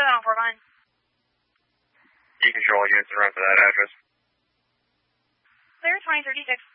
that on Fort Vine. You control units around for that address. Clear 2036.